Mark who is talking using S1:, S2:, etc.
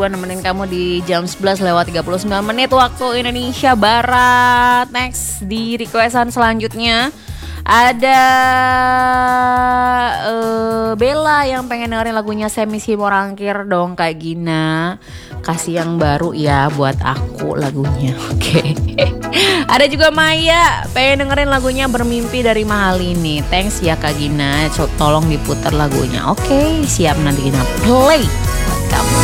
S1: Gue nemenin kamu di jam 11 lewat 39 menit waktu Indonesia Barat. Next di requestan selanjutnya ada Bella yang pengen dengerin lagunya Semi Simorangkir dong Kak Gina. Kasih yang baru ya buat aku lagunya. Oke. Ada juga Maya pengen dengerin lagunya Bermimpi dari Mahalini. Thanks ya Kak Gina. Tolong diputar lagunya. Oke, siap nanti Gina play buat kamu.